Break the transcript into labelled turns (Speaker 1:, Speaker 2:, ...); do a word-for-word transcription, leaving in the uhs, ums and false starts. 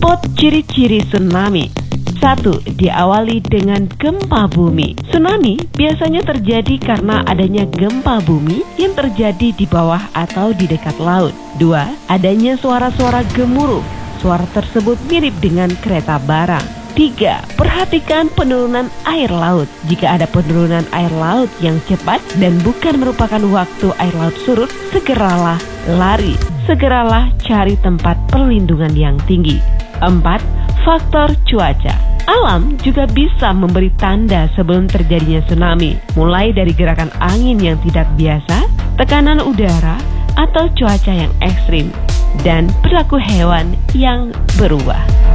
Speaker 1: Spot ciri-ciri tsunami. Satu, diawali dengan gempa bumi. Tsunami biasanya terjadi karena adanya gempa bumi yang terjadi di bawah atau di dekat laut. Dua, adanya suara-suara gemuruh. Suara tersebut mirip dengan kereta barang. Tiga, perhatikan penurunan air laut. Jika ada penurunan air laut yang cepat dan bukan merupakan waktu air laut surut, segeralah lari. Segeralah cari tempat perlindungan yang tinggi. Empat, faktor cuaca. Alam juga bisa memberi tanda sebelum terjadinya tsunami, mulai dari gerakan angin yang tidak biasa, tekanan udara, atau cuaca yang ekstrim, dan perilaku hewan yang berubah.